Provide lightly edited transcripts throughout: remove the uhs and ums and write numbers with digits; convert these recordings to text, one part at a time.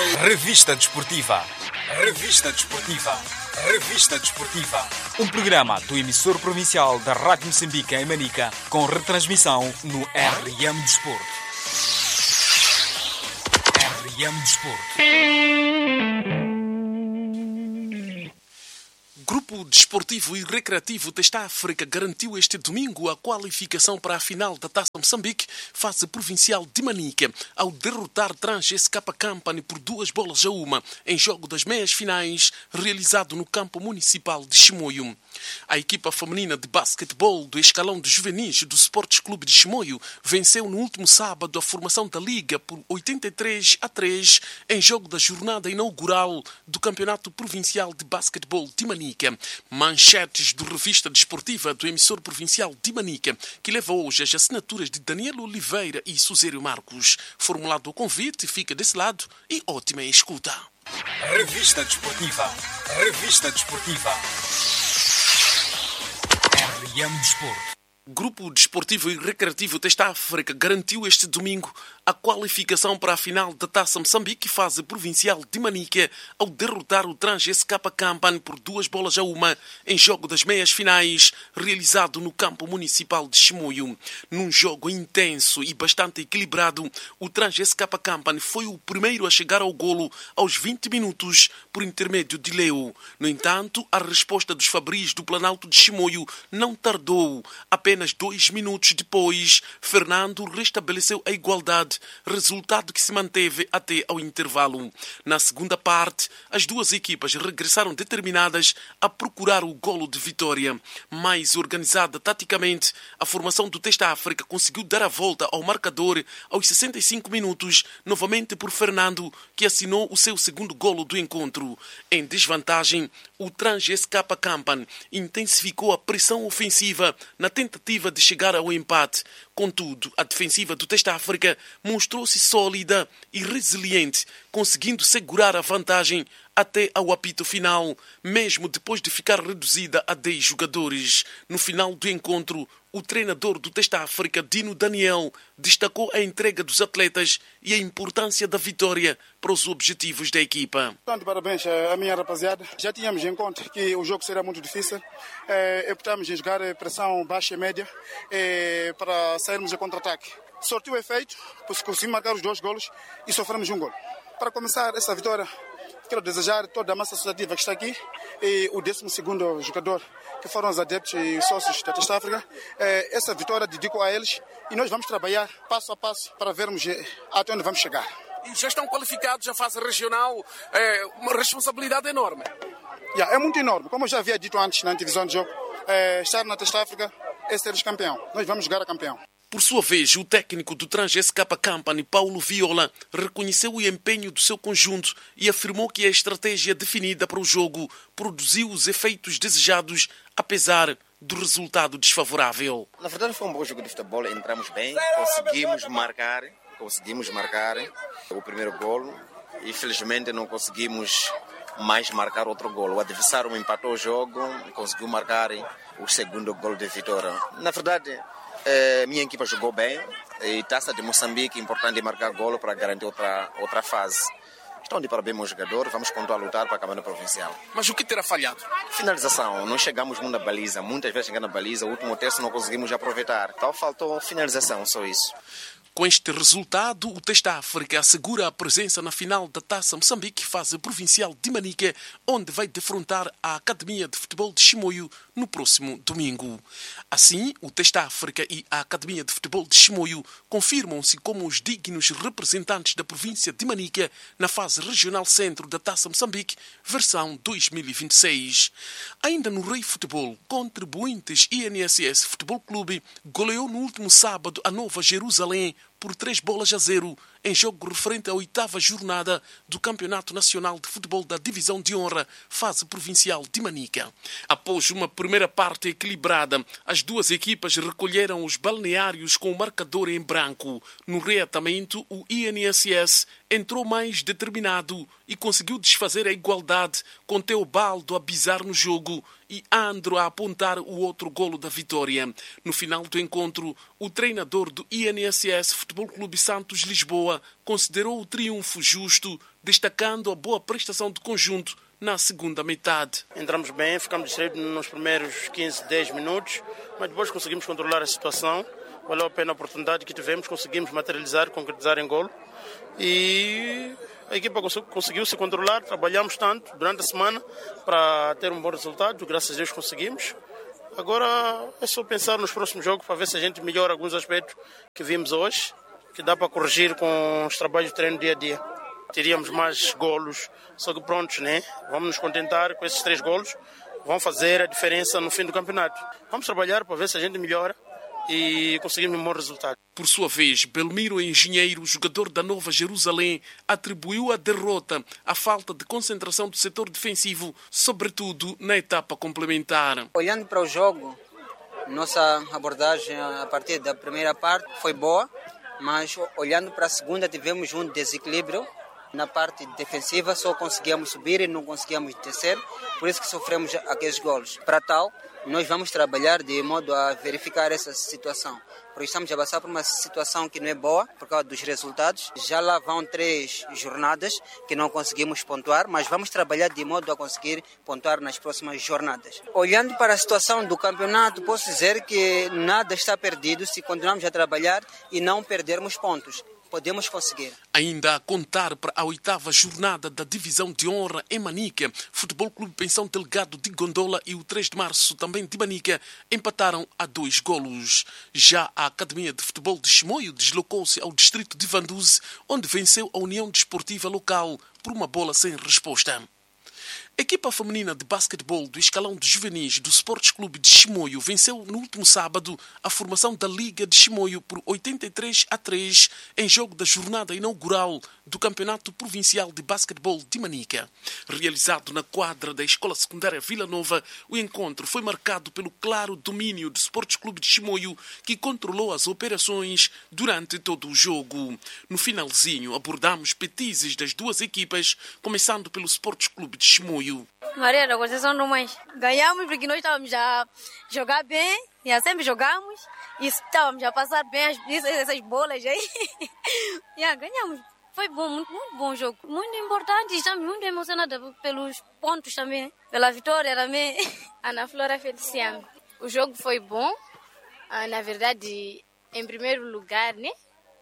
Revista Desportiva. Revista Desportiva. Revista Desportiva. Um programa do emissor provincial da Rádio Moçambique em Manica, com retransmissão no RM Desporto. RM Desporto. Grupo Desportivo e Recreativo Testa África garantiu este domingo a qualificação para a final da Taça Moçambique, fase provincial de Manica, ao derrotar Trans SK Company por 2-1 em jogo das meias finais, realizado no campo municipal de Chimoio. A equipa feminina de basquetebol do escalão de juvenis do Sports Clube de Chimoio venceu no último sábado a formação da Liga por 83-3 em jogo da jornada inaugural do Campeonato Provincial de Basquetebol de Manica. Manchetes do Revista Desportiva do emissor provincial de Manica, que leva hoje as assinaturas de Daniel Oliveira e Suzério Marcos. Formulado o convite, fica desse lado e ótima escuta. Revista Desportiva. Revista Desportiva. RM Desporto. Grupo Desportivo e Recreativo Testa África garantiu este domingo a qualificação para a final da Taça Moçambique, fase provincial de Manica, ao derrotar o Trans SK Company por 2-1 em jogo das meias finais, realizado no campo municipal de Chimoio. Num jogo intenso e bastante equilibrado, o Trans SK Company foi o primeiro a chegar ao golo aos 20 minutos por intermédio de Leo. No entanto, a resposta dos fabris do Planalto de Chimoio não tardou. Apenas 2 minutos depois, Fernando restabeleceu a igualdade, resultado que se manteve até ao intervalo. Na segunda parte, as duas equipas regressaram determinadas a procurar o golo de vitória. Mais organizada taticamente, a formação do Testa África conseguiu dar a volta ao marcador aos 65 minutos, novamente por Fernando, que assinou o seu segundo golo do encontro. Em desvantagem, o Trans SK Company intensificou a pressão ofensiva na tentativa de chegar ao empate. Contudo, a defensiva do Testa África mostrou-se sólida e resiliente, conseguindo segurar a vantagem até ao apito final, mesmo depois de ficar reduzida a 10 jogadores. No final do encontro, o treinador do Testa África, Dino Daniel, destacou a entrega dos atletas e a importância da vitória para os objetivos da equipa. Parabéns à minha rapaziada. Já tínhamos em conta que o jogo seria muito difícil. Optamos em jogar pressão baixa e média para sairmos a contra-ataque. Sortiu o efeito, pois conseguimos marcar os 2 golos e sofremos um gol. Para começar essa vitória, quero desejar toda a massa associativa que está aqui e o 12º jogador, que foram os adeptos e sócios da Testa África. Essa vitória dedico a eles e nós vamos trabalhar passo a passo para vermos até onde vamos chegar. E já estão qualificados à fase regional, uma responsabilidade enorme. É muito enorme. Como eu já havia dito antes na divisão de jogo, estar na Testa África é ser campeão. Nós vamos jogar a campeão. Por sua vez, o técnico do Trans SK Company, Paulo Viola, reconheceu o empenho do seu conjunto e afirmou que a estratégia definida para o jogo produziu os efeitos desejados, apesar do resultado desfavorável. Na verdade, foi um bom jogo de futebol. Entramos bem, conseguimos marcar o primeiro golo. Infelizmente, não conseguimos mais marcar outro golo. O adversário empatou o jogo e conseguiu marcar o segundo golo de vitória. Na verdade, minha equipa jogou bem e Taça de Moçambique, importante marcar golo para garantir outra fase. Estão de parabéns, meu jogador. Vamos continuar a lutar para a campeonato provincial. Mas o que terá falhado? Finalização. Não chegamos muito na baliza. Muitas vezes chegando na baliza, o último terço não conseguimos aproveitar. Então faltou finalização, só isso. Com este resultado, o Testa África assegura a presença na final da Taça Moçambique, fase provincial de Manica, onde vai defrontar a Academia de Futebol de Chimoio no próximo domingo. Assim, o Testa África e a Academia de Futebol de Chimoio confirmam-se como os dignos representantes da província de Manica na fase regional centro da Taça Moçambique, versão 2026. Ainda no Rei Futebol, Contribuintes INSS Futebol Clube goleou no último sábado a Nova Jerusalém por 3-0 em jogo referente à 8ª jornada do Campeonato Nacional de Futebol da Divisão de Honra, fase provincial de Manica. Após uma primeira parte equilibrada, as duas equipas recolheram os balneários com o marcador em branco. No reatamento, o INSS entrou mais determinado e conseguiu desfazer a igualdade com Teobaldo a bisar no jogo e Andro a apontar o outro golo da vitória. No final do encontro, o treinador do INSS Futebol Clube Santos Lisboa considerou o triunfo justo, destacando a boa prestação do conjunto na segunda metade. Entramos bem, ficamos distraídos nos primeiros 15, 10 minutos, mas depois conseguimos controlar a situação. Valeu a pena a oportunidade que tivemos, conseguimos materializar, concretizar em golo. E a equipa conseguiu se controlar, trabalhamos tanto durante a semana para ter um bom resultado, graças a Deus conseguimos. Agora é só pensar nos próximos jogos para ver se a gente melhora alguns aspectos que vimos hoje, que dá para corrigir com os trabalhos de treino dia a dia. Teríamos mais golos, só que prontos, né? Vamos nos contentar com esses 3 golos, vão fazer a diferença no fim do campeonato. Vamos trabalhar para ver se a gente melhora e conseguimos um bom resultado. Por sua vez, Belmiro Engenheiro, jogador da Nova Jerusalém, atribuiu a derrota à falta de concentração do setor defensivo, sobretudo na etapa complementar. Olhando para o jogo, nossa abordagem a partir da primeira parte foi boa, mas olhando para a segunda tivemos um desequilíbrio. Na parte defensiva só conseguíamos subir e não conseguíamos descer, por isso que sofremos aqueles golos. Para tal, nós vamos trabalhar de modo a verificar essa situação, porque estamos a passar por uma situação que não é boa por causa dos resultados. Já lá vão 3 jornadas que não conseguimos pontuar, mas vamos trabalhar de modo a conseguir pontuar nas próximas jornadas. Olhando para a situação do campeonato, posso dizer que nada está perdido se continuarmos a trabalhar e não perdermos pontos. Podemos conseguir. Ainda a contar para a 8ª jornada da Divisão de Honra em Manica, Futebol Clube Pensão Delgado de Gondola e o 3 de Março, também de Manica, empataram a 2 golos. Já a Academia de Futebol de Chimoio deslocou-se ao distrito de Vanduze, onde venceu a União Desportiva Local por uma bola sem resposta. A equipa feminina de basquetebol do escalão de juvenis do Sports Clube de Chimoio venceu no último sábado a formação da Liga de Chimoio por 83-3 em jogo da jornada inaugural do Campeonato Provincial de Basquetebol de Manica. Realizado na quadra da Escola Secundária Vila Nova, o encontro foi marcado pelo claro domínio do Sports Clube de Chimoio, que controlou as operações durante todo o jogo. No finalzinho, abordamos petizes das duas equipas, começando pelo Sports Clube de Chimoio. Maria da Conceição do Mães. Ganhamos porque nós estávamos a jogar bem, e sempre jogamos, e estávamos a passar bem essas bolas aí. Ganhamos. Foi bom, muito bom jogo. Muito importante, estamos muito emocionados pelos pontos também, pela vitória também. Ana Flora Feliciano. O jogo foi bom. Na verdade, em primeiro lugar, né,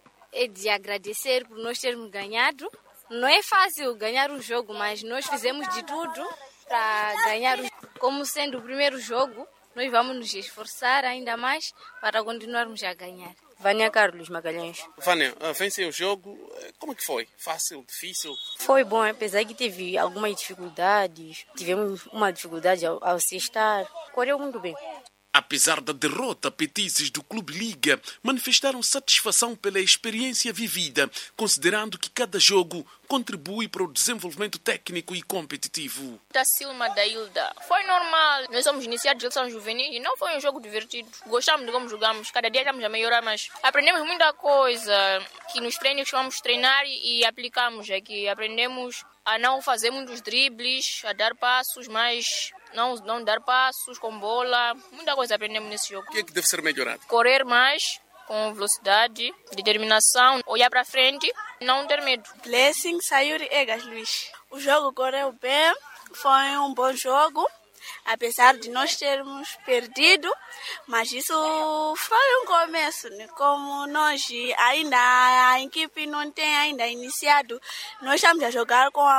é de agradecer por nós termos ganhado. Não é fácil ganhar um jogo, mas nós fizemos de tudo para ganhar. Como sendo o primeiro jogo, nós vamos nos esforçar ainda mais para continuarmos a ganhar. Vânia Carlos Magalhães. Vânia, venceu o jogo. Como é que foi? Fácil? Difícil? Foi bom, apesar que teve algumas dificuldades. Tivemos uma dificuldade ao cestar. Correu muito bem. Apesar da derrota, petizes do Clube Liga manifestaram satisfação pela experiência vivida, considerando que cada jogo contribui para o desenvolvimento técnico e competitivo. Da Silma da Hilda. Foi normal. Nós somos iniciados de seleção juvenil e não foi um jogo divertido. Gostamos de como jogamos. Cada dia estamos a melhorar, mas aprendemos muita coisa que nos treinos vamos treinar e aplicamos aqui. Aprendemos a não fazer muitos dribles, a dar passos, mas não dar passos com bola. Muita coisa aprendemos nesse jogo. O que é que deve ser melhorado? Correr mais, com velocidade, determinação, olhar para frente, não ter medo. Blessing Sayuri Egas Luiz. O jogo correu bem, foi um bom jogo, apesar de nós termos perdido, mas isso foi um começo, né? Como nós ainda, a equipe não tem ainda iniciado, nós estamos a jogar com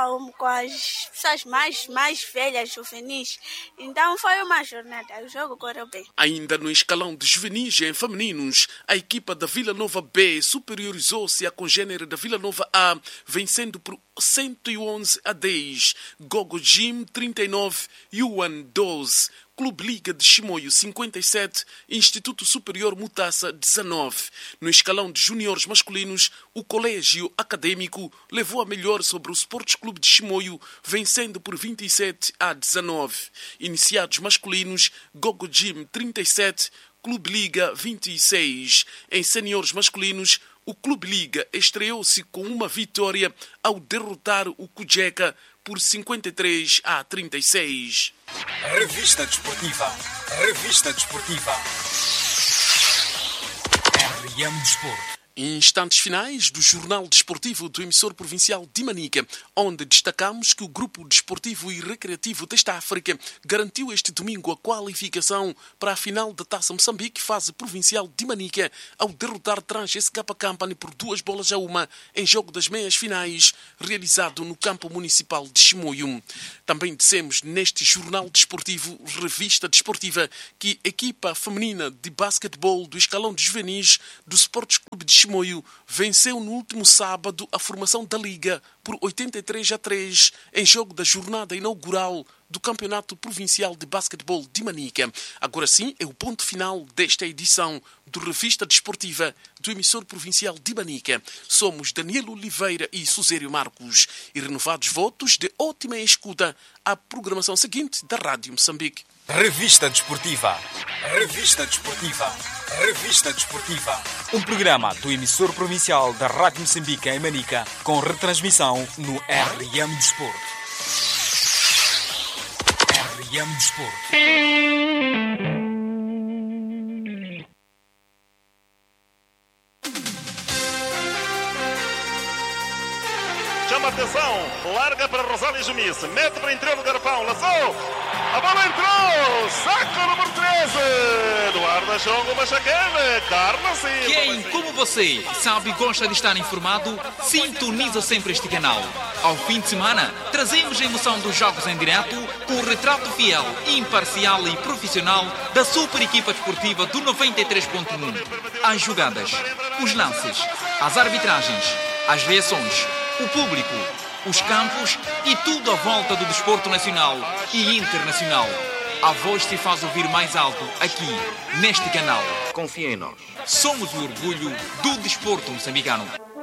as pessoas mais velhas, juvenis, então foi uma jornada, o jogo correu bem. Ainda no escalão de juvenis em femininos, a equipa da Vila Nova B superiorizou-se à congênere da Vila Nova A, vencendo por 111-10, Gogo Jim 39, Yuan 12, Clube Liga de Chimoio 57, Instituto Superior Mutaça 19. No escalão de juniores masculinos, o Colégio Acadêmico levou a melhor sobre o Sports Clube de Chimoio, vencendo por 27-19. Iniciados masculinos, Gogo Jim 37, Clube Liga 26. Em seniores masculinos, o Clube Liga estreou-se com uma vitória ao derrotar o Cujeca por 53-36. Revista Desportiva. Revista Desportiva. RM Desporto. Instantes finais do Jornal Desportivo do emissor provincial de Manica, onde destacamos que o Grupo Desportivo e Recreativo desta África garantiu este domingo a qualificação para a final da Taça Moçambique, fase provincial de Manica, ao derrotar Trans SK Company por 2-1 em jogo das meias finais, realizado no campo municipal de Chimoio. Também dissemos neste Jornal Desportivo, Revista Desportiva, que a equipa feminina de basquetebol do escalão de juvenis do Sports Clube de Chimoio venceu no último sábado a formação da Liga por 83-3 em jogo da jornada inaugural do Campeonato Provincial de Basquetebol de Manica. Agora sim, é o ponto final desta edição do Revista Desportiva do emissor provincial de Manica. Somos Daniel Oliveira e Susério Marcos e renovados votos de ótima escuta à programação seguinte da Rádio Moçambique. Revista Desportiva. Revista Desportiva. Revista Desportiva. Um programa do emissor provincial da Rádio Moçambique em Manica, com retransmissão no RM Desporto. RM Desporto. Chama a atenção, larga para Rosália Jumice, mete para o interior do garrafão, lançou, a bola entrou, saco número 13, Eduardo Chongo Machacane, Carla Silva. Quem, como você, sabe e gosta de estar informado, sintoniza sempre este canal. Ao fim de semana, trazemos a emoção dos jogos em direto com o retrato fiel, imparcial e profissional da super equipa desportiva do 93.1. As jogadas, os lances, as arbitragens, as reações, o público, os campos e tudo à volta do desporto nacional e internacional. A voz se faz ouvir mais alto aqui, neste canal. Confia em nós. Somos o orgulho do desporto moçambicano.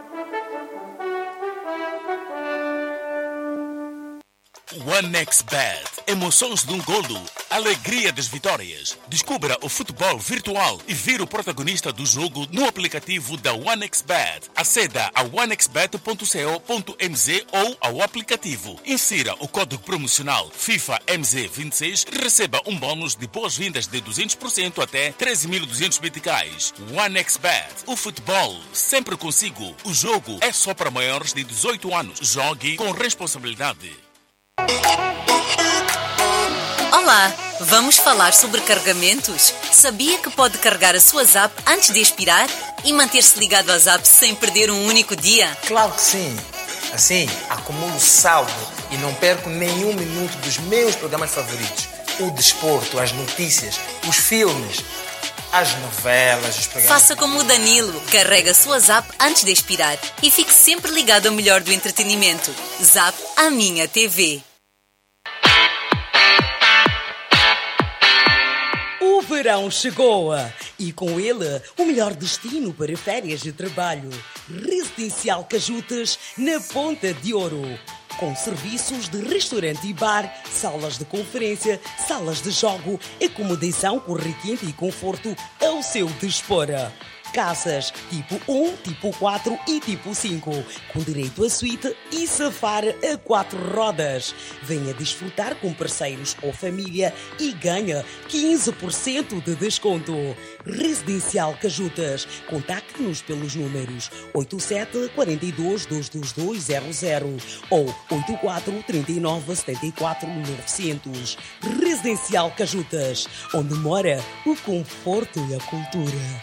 OneXBet. Emoções de um golo. Alegria das vitórias. Descubra o futebol virtual e vire o protagonista do jogo no aplicativo da OneXBet. Aceda a onexbet.co.mz ou ao aplicativo. Insira o código promocional FIFA MZ26 e receba um bônus de boas-vindas de 200% até 13.200 meticais. OneXBet. O futebol sempre consigo. O jogo é só para maiores de 18 anos. Jogue com responsabilidade. Olá, vamos falar sobre carregamentos? Sabia que pode carregar a sua Zap antes de expirar e manter-se ligado à Zap sem perder um único dia? Claro que sim. Assim, acumulo saldo e não perco nenhum minuto dos meus programas favoritos. O desporto, as notícias, os filmes, as novelas, os programas... Faça como o Danilo, carrega a sua Zap antes de expirar e fique sempre ligado ao melhor do entretenimento. Zap, a minha TV. O verão chegou e com ele o melhor destino para férias de trabalho. Residencial Cajutas na Ponta de Ouro. Com serviços de restaurante e bar, salas de conferência, salas de jogo, acomodação com requinte e conforto ao seu dispor. Casas tipo 1, tipo 4 e tipo 5, com direito a suíte e safar a 4 rodas. Venha desfrutar com parceiros ou família e ganha 15% de desconto. Residencial Cajutas. Contacte-nos pelos números 87 42 22200 ou 84 39 74 900. Residencial Cajutas, onde mora o conforto e a cultura.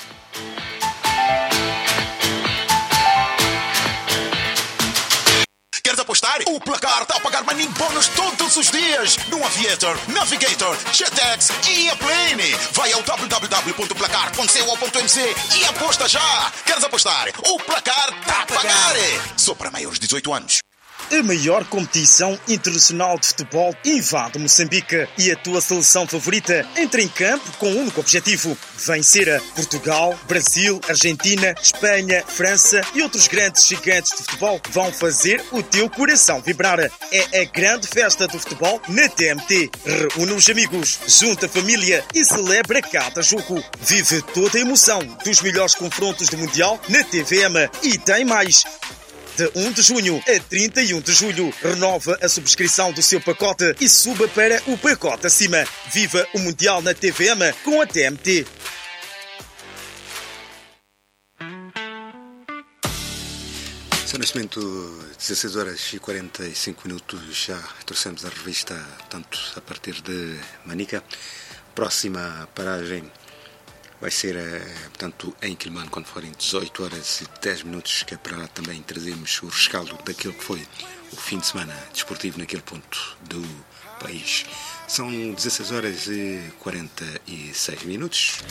Queres apostar? O Placar está a pagar Manin Bônus todos os dias no Aviator, Navigator, Jetex e Airplane. Vai ao www.placar.co.mz e aposta já. Queres apostar? O Placar está a pagar. Só para maiores de 18 anos. A maior competição internacional de futebol invade Moçambique e a tua seleção favorita entra em campo com um único objetivo: vencer Portugal, Brasil, Argentina, Espanha, França e outros grandes gigantes de futebol vão fazer o teu coração vibrar. É a grande festa do futebol na TMT. Reúne os amigos, junta a família e celebra cada jogo. Vive toda a emoção dos melhores confrontos do Mundial na TVM e tem mais. De 1 de junho a 31 de julho, renova a subscrição do seu pacote e suba para o pacote acima. Viva o Mundial na TVM com a TMT. São neste momento 16 horas e 45 minutos. Já trouxemos a revista, portanto, a partir de Manica. Próxima paragem vai ser, portanto, em Quilmano, quando forem 18 horas e 10 minutos, que é para lá também trazermos o rescaldo daquilo que foi o fim de semana desportivo naquele ponto do país. São 16 horas e 46 minutos.